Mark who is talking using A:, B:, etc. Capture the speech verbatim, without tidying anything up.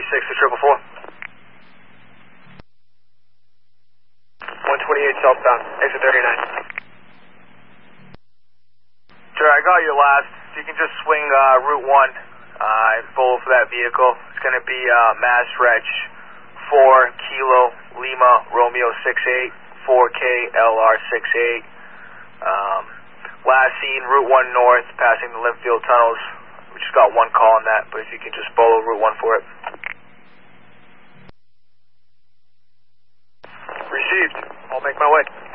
A: six to triple four. one twenty-eight southbound, exit thirty-nine. Sure, I got your last. So you can just swing uh, Route one uh, and follow for that vehicle. It's going to be uh, Mass Reg four Kilo Lima Romeo six eight four K L R six eight. Um, last seen Route one north, passing the Linfield tunnels. We just got one call on that, but if you can just follow Route one for it. Received. I'll make my way.